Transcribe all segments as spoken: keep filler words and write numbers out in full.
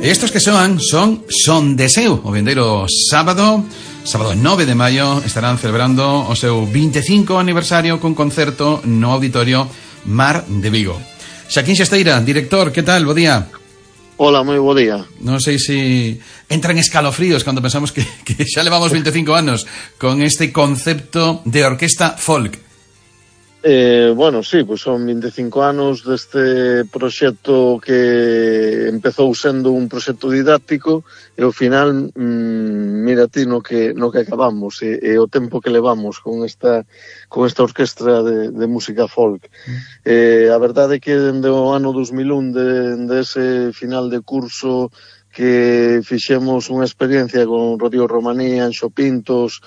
Estos que soan son Son de Seu. O vindeiro sábado, sábado nove de maio, estarán celebrando o seu vinte e cinco aniversario cun concerto no Auditorio Mar de Vigo. Xaquín Xesteira, director, que tal? Bo día. Hola, moi bo día. Non sei se entran escalofríos cando pensamos que, que xa levamos vinte e cinco anos con este concepto de orquesta folk. Eh, bueno, sí, pues son vinte e cinco anos deste proxecto que empezou sendo un proxecto didáctico e ao final, mmm, mira ti no que, no que acabamos e, e o tempo que levamos con esta, con esta orquestra de, de música folk. Mm. Eh, a verdade é que dende o ano dos mil un, de, de ese final de curso que fixemos unha experiencia con Rodrigo Romaní, Anxo Pintos,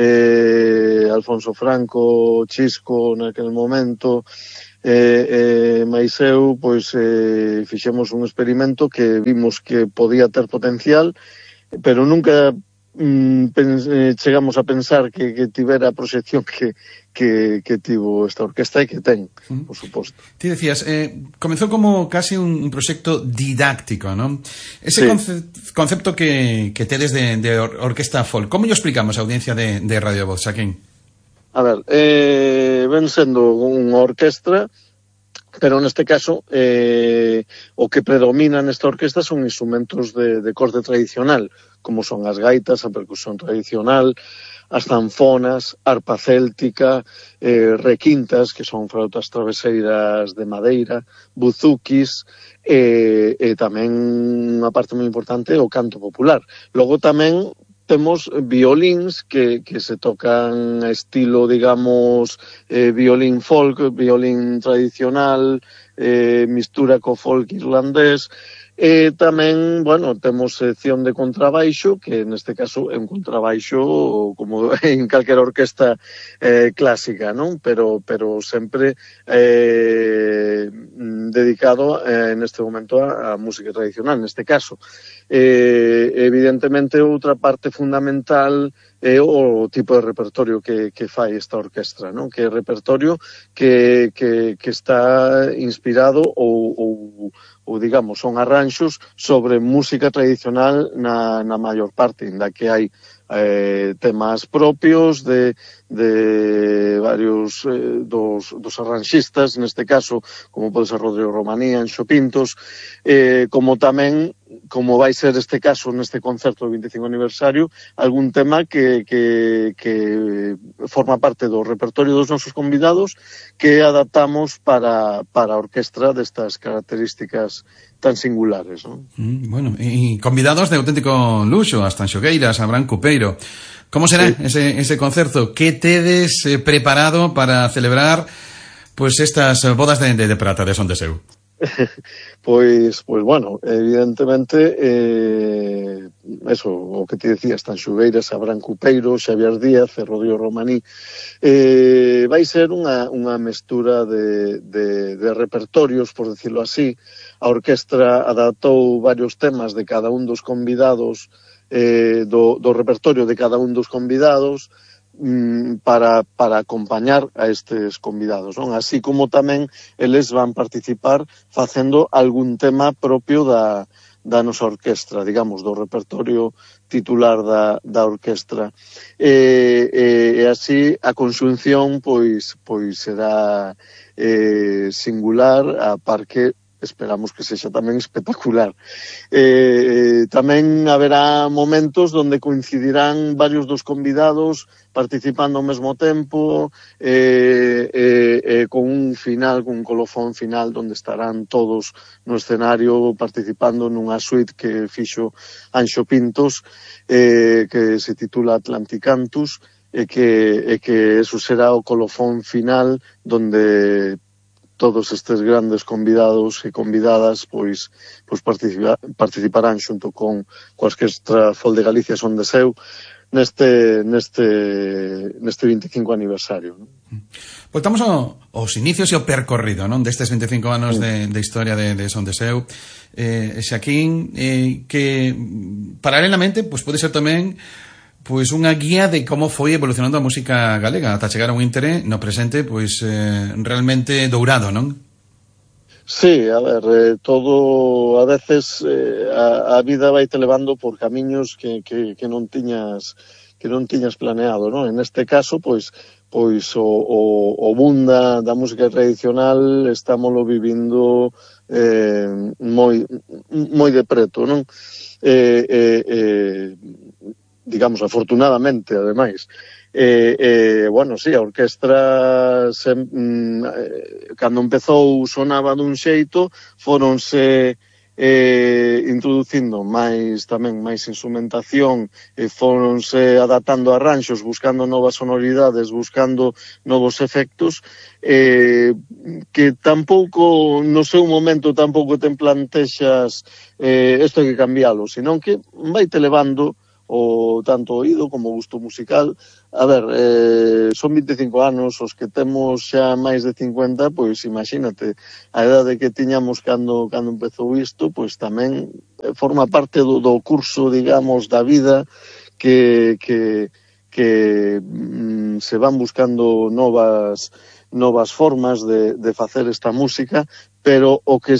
eh, Alfonso Franco, Chisco naquele momento, eh, eh, mais eu, pois eh, fixemos un experimento que vimos que podía ter potencial, pero nunca mm, pens, eh, chegamos a pensar que, que tivera a proxección que, que, que tivo esta orquesta e que ten, por suposto. Ti decías, eh, comenzou como casi un proxecto didáctico, non? Ese sí. conce, concepto que, que tedes de, de or, orquesta folk, como yo explicamos a audiencia de, de Radio Voz, Xaquín? A ver, eh, ven sendo unha orquestra, pero neste caso eh, o que predomina nesta orquesta son instrumentos de, de corte tradicional, como son as gaitas, a percusión tradicional, as zanfonas, arpa céltica, eh, requintas, que son frautas traveseiras de madeira, buzuquis, e, e tamén unha parte moi importante o canto popular. Logo tamén temos violíns que, que se tocan a estilo, digamos, eh, violín folk, violín tradicional, eh, mistura co folk irlandés. E tamén, bueno, temos sección de contrabaixo, que neste caso é un contrabaixo como en calquera orquesta eh, clásica, non? Pero, pero sempre eh, dedicado eh, neste momento a, a música tradicional, neste caso. Eh, evidentemente, outra parte fundamental é o tipo de repertorio que, que fai esta orquestra, non? Que é repertorio que, que, que está inspirado ou, ou ou digamos, son arranxos sobre música tradicional na, na maior parte, inda que hai eh, temas propios de, de varios eh, dos, dos arranxistas, neste caso, como pode ser Rodrigo Romaní, Anxo Pintos, eh, como tamén, como vai ser este caso neste concerto do vinte e cinco aniversario, algún tema que, que, que forma parte do repertorio dos nosos convidados que adaptamos para, para a orquestra destas características tan singulares, non? Mm, bueno, e convidados de auténtico luxo, hasta Anxogueiras, Abraham Cupeiro. Como será sí. ese, ese concerto? Que tedes eh, preparado para celebrar pues estas bodas de, de, de prata de Son de Seu? Pois, pois bueno, evidentemente eh, eso, o que te decía, están Xugueiras, Abraham Cupeiro, Xavier Díaz e Rodrigo Romaní, eh, vai ser unha, unha mestura de, de, de repertorios, por decirlo así. A orquestra adaptou varios temas de cada un dos convidados, eh, do, do repertorio de cada un dos convidados, para, para acompañar a estes convidados, non? Así como tamén eles van participar facendo algún tema propio da, da nosa orquestra, digamos, do repertorio titular da, da orquestra. E, e, e así a conxunción pois, pois será eh, singular, a par que esperamos que sexa tamén espectacular. Eh, tamén haberá momentos onde coincidirán varios dos convidados participando ao mesmo tempo, eh, eh, eh, con un final, con un colofón final onde estarán todos no escenario participando nunha suite que fixo Anxo Pintos, eh, que se titula Atlanticantus, e que, e que eso será o colofón final onde todos estes grandes convidados e convidadas pois, pois participa, participarán xunto con coa Orquestra Folk de Galicia Son de Seu neste, neste, neste vinte e cinco aniversario, non? Voltamos ao, aos inicios e ao percorrido, non? Destes vinte e cinco anos de, de historia de, de Son de Seu, eh, Xaquín, eh, que paralelamente pois pode ser tamén pois unha guía de como foi evolucionando a música galega ata chegar a un íntere no presente pois eh, realmente dourado, non? Sí, a ver, eh, todo, a veces, eh, a, a vida vai te levando por camiños que, que, que non tiñas que non tiñas planeado, non? En este caso, pois, pois o, o, o boom da, da música tradicional estámoslo vivindo eh, moi, moi de preto, non? Eh, eh, eh, digamos, afortunadamente, ademais. Eh, eh, bueno, sí, a orquestra se, mm, eh, cando empezou sonaba dun xeito, foronse eh, introducindo máis tamén máis instrumentación, e foronse adaptando arranxos, buscando novas sonoridades, buscando novos efectos, eh, que tampouco no seu momento tampouco te plantexas eh, isto hai que cambialo, senón que vai te levando o tanto oído como gusto musical. A ver, eh, son vinte e cinco anos, os que temos xa máis de cincuenta, pois imagínate, a idade que tiñamos cando, cando empezou isto, pois tamén forma parte do, do curso, digamos, da vida, que, que, que mm, se van buscando novas novas formas de, de facer esta música, pero o que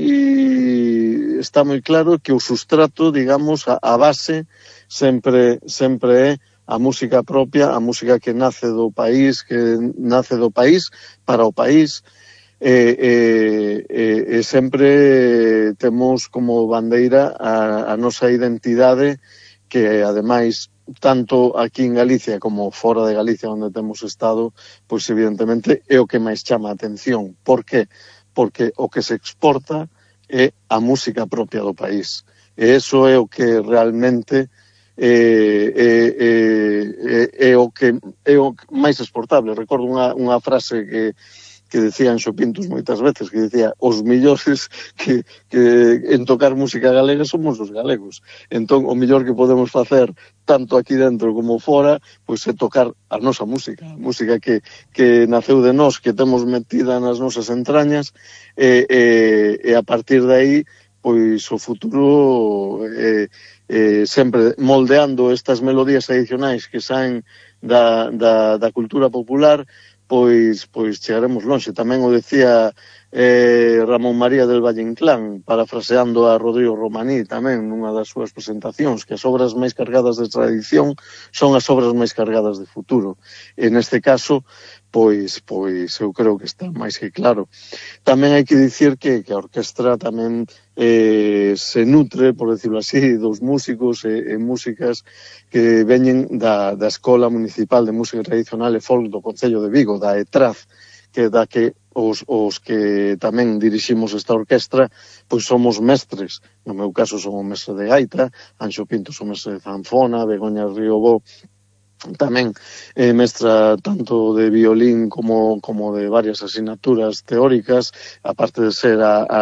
sí está moi claro que o sustrato, digamos, a, a base sempre sempre é a música propia, a música que nace do país, que nace do país para o país, e, e, e, e sempre temos como bandeira a, a nosa identidade, que ademais tanto aquí en Galicia como fora de Galicia onde temos estado, pois evidentemente é o que máis chama a atención. Por que? Porque o que se exporta é a música propia do país. E iso é o que realmente é, é, é, é o que é o máis exportable. Recordo unha, unha frase que que decía Anxo Pintos moitas veces, que decía, os millores que, que en tocar música galega somos os galegos. Entón, o millor que podemos facer, tanto aquí dentro como fora, pois é tocar a nosa música, a música que, que naceu de nós, que temos metida nas nosas entrañas, e, e, e a partir de aí, pois o futuro eh, eh, sempre moldeando estas melodías tradicionais que saen da, da, da cultura popular, pois pois chegaremos longe. Tamén o decía eh, Ramón María del Valle Inclán, parafraseando a Rodrigo Romaní tamén nunha das súas presentacións, que as obras máis cargadas de tradición son as obras máis cargadas de futuro. E neste caso, pois pois eu creo que está máis que claro. Tamén hai que dicir que, que a orquestra tamén eh, se nutre, por decirlo así, dos músicos e, e músicas que veñen da, da Escola Municipal de Música Tradicional e Folk do Concello de Vigo, da ETRAZ, que da que os, os que tamén diriximos esta orquestra, pois somos mestres. No meu caso son o mestre de gaita, Anxo Pinto son mestre de zanfona, Begoña Riobó tamén é mestra tanto de violín como, como de varias asignaturas teóricas, aparte de ser a, a,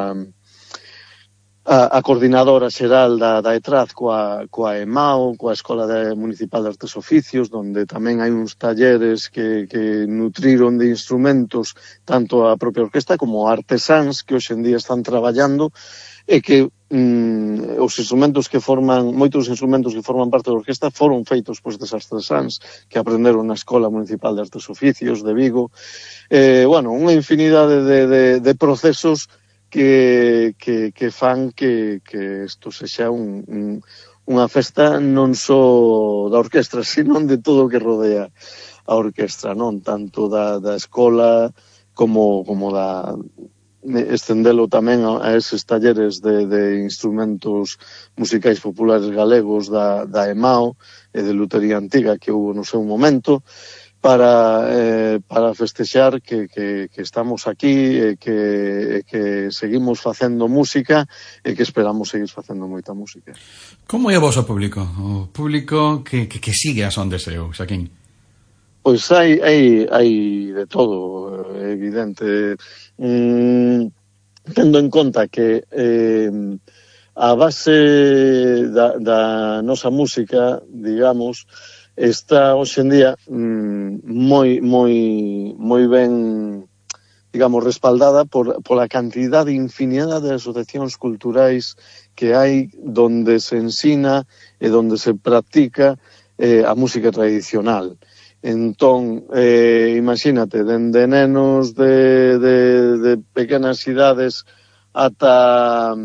a, a coordinadora xeral da, da ETRAZ coa, coa EMAO, coa Escola de Municipal de Artes Oficios, donde tamén hai uns talleres que, que nutriron de instrumentos tanto a propia orquesta como artesáns que hoxe en día están traballando, e que mm, os instrumentos que forman, moitos instrumentos que forman parte da orquesta foron feitos pois desas artesáns que aprenderon na Escola Municipal de Artes Oficios de Vigo. Eh, bueno, unha infinidade de, de, de procesos que, que, que fan que, que isto sexa un, un, unha festa non só da orquestra, sino de todo o que rodea a orquestra, non? Tanto da, da escola como, como da estendelo tamén a eses talleres de, de instrumentos musicais populares galegos da, da EMAO e de lutería antiga que houve no seu momento, para, eh, para festexar que, que, que estamos aquí e que, e que seguimos facendo música e que esperamos seguir facendo moita música. Como é o vosso público? O público que, que, que sigue a Son de Seu, Xaquín? Pois hai, hai, hai de todo, é evidente. Mm, tendo en conta que eh, a base da, da nosa música, digamos, está hoxe en día mm, moi, moi, moi ben, digamos, respaldada por, por a cantidad de infinidad de asociacións culturais que hai donde se ensina e donde se practica eh, a música tradicional. Entón, eh, imagínate, dende nenos de, de, de pequenas idades ata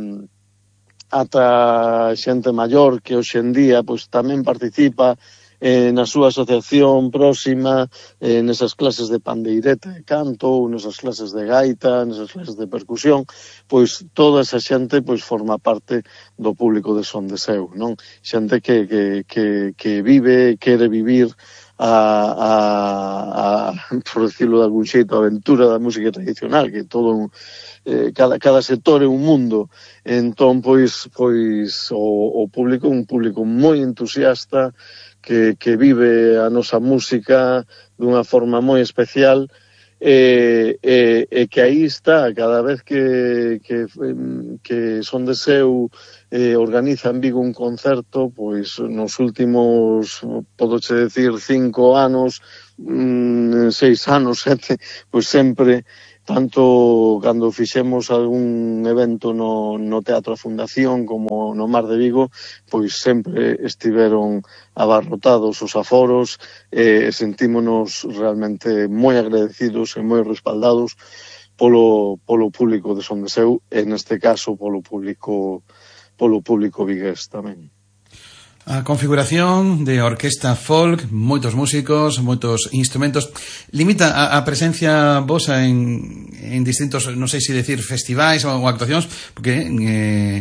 ata xente maior que hoxe en día pois tamén participa eh, na súa asociación próxima, eh, nesas clases de pandeireta de canto, nesas clases de gaita, nesas clases de percusión, pois toda esa xente pois forma parte do público de Son de Seu, non? Xente que, que, que, que vive, quere vivir A, a, a, por decirlo de algún xeito, a aventura da música tradicional, que todo un, eh, cada, cada sector é un mundo. Entón, pois, pois o, o público é un público moi entusiasta, que, que vive a nosa música dunha forma moi especial, e, e, e que aí está, cada vez que, que, que Son de Seu eh, organiza en Vigo un concerto, pois nos últimos, podoche decir, cinco anos, mm, seis anos, sete, pois sempre, tanto cando fixemos algún evento no, no Teatro Fundación como no Mar de Vigo, pois sempre estiveron abarrotados os aforos, e sentímonos realmente moi agradecidos e moi respaldados polo, polo público de Son de Seu, e neste caso polo público polo público vigués tamén. A configuración de orquesta folk, moitos músicos, moitos instrumentos, limita a, a presencia vosa en, en distintos, non sei se decir festivais ou, ou actuacións, porque eh,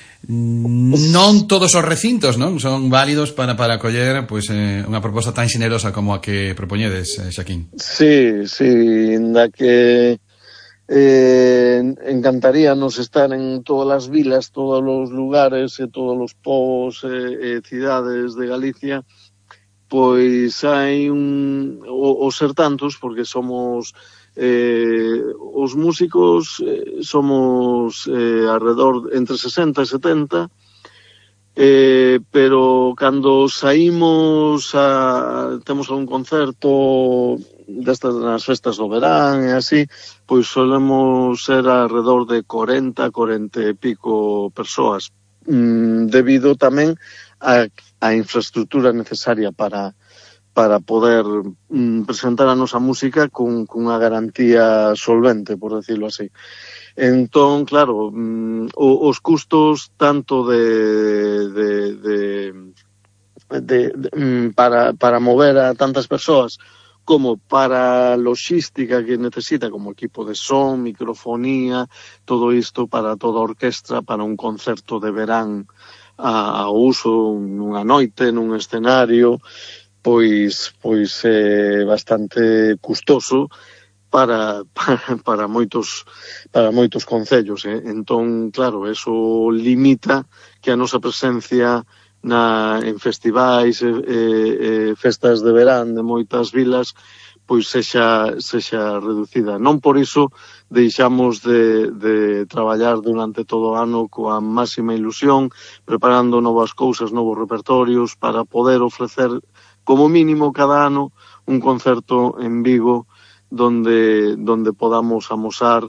non todos os recintos, non, son válidos para para acoller pois eh, unha proposta tan xenerosa como a que propoñedes, eh, Xaquín. Sí, sí, inda que Eh, encantaríanos estar en todas as vilas, todos os lugares e todos os povos e, e cidades de Galicia, pois hai un o, o ser tantos, porque somos eh, os músicos eh, somos eh, alrededor entre sesenta e setenta, eh, pero cando saímos a, temos algún concerto destas nas festas do verán e así, pois solemos ser alrededor de corenta, corenta e pico persoas, mm, debido tamén a, a infraestructura necesaria para para poder mm, presentar a nosa música con, con unha garantía solvente, por decirlo así. Entón, claro, mm, os custos tanto de, de, de, de, de mm, para, para mover a tantas persoas como para a logística que necesita, como equipo de son, microfonía, todo isto para toda a orquestra, para un concerto de verán a, a uso nunha noite, nun escenario, pois pois é bastante custoso para para, para moitos para moitos concellos, eh? Entón, claro, eso limita que a nosa presencia na, en festivais e, e, e festas de verán de moitas vilas pois sexa, sexa reducida. Non por iso deixamos de, de traballar durante todo o ano coa máxima ilusión, preparando novas cousas, novos repertorios, para poder ofrecer como mínimo cada ano un concerto en Vigo donde, donde podamos amosar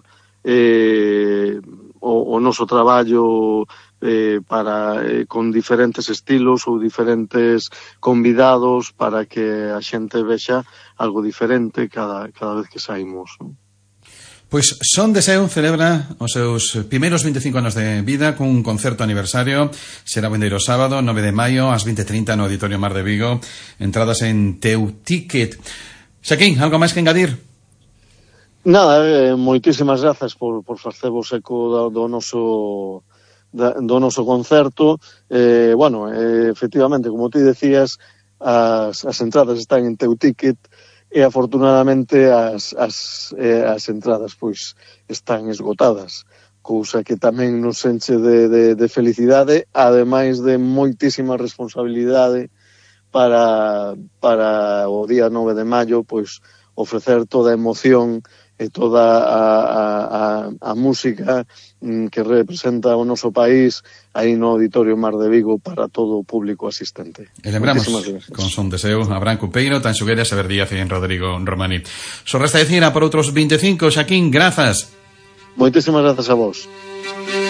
eh, o, o noso traballo Eh, para eh, con diferentes estilos ou diferentes convidados para que a xente vexa algo diferente cada, cada vez que saímos, non? Pois Son de Seu celebra os seus primeiros vinte e cinco anos de vida cun concerto aniversario. Será o vindeiro sábado, nove de maio, ás vinte e trinta no Auditorio Mar de Vigo. Entradas en Teu Ticket. Xaquín, algo máis que engadir? Nada, eh, moitísimas grazas por, por facervos eco do, do noso do noso concerto. Eh, bueno, eh, efectivamente, como ti decías, as, as entradas están en Teu Ticket e afortunadamente as, as, eh, as entradas pois están esgotadas, cousa que tamén nos enche de, de, de felicidade, ademais de moitísima responsabilidade para, para o día nove de maio pois ofrecer toda a emoción e toda a, a, a, a música mm, que representa o noso país aí no Auditorio Mar de Vigo para todo o público asistente. E lembramos con Son de Seu a Bran Cupeiro, Tan Xugueira, Xaver Díaz e Rodrigo Romaní. So resta decir a por outros vinte e cinco, Xaquín, grazas. Moitísimas grazas a vos.